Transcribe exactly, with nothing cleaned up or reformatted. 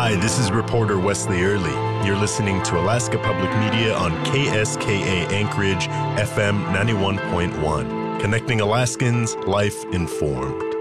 Hi, this is reporter Wesley Early. You're listening to Alaska Public Media on K S K A Anchorage, F M ninety-one point one. Connecting Alaskans, life informed.